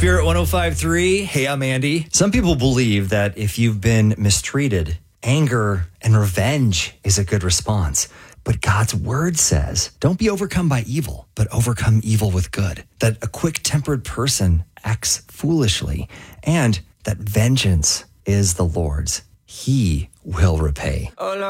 Spirit 105.3. Hey, I'm Andy. Some people believe that if you've been mistreated, anger and revenge is a good response. But God's word says, don't be overcome by evil, but overcome evil with good. That a quick-tempered person acts foolishly, and that vengeance is the Lord's. He will repay.